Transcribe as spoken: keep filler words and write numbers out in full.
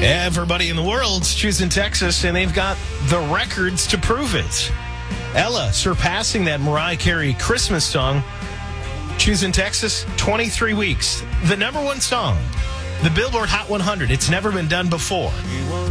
Everybody in the world's choosing Texas, and they've got the records to prove it. Ella surpassing that Mariah Carey Christmas song. Choosing Texas, twenty-three weeks. The number one song, the Billboard Hot one hundred. It's never been done before.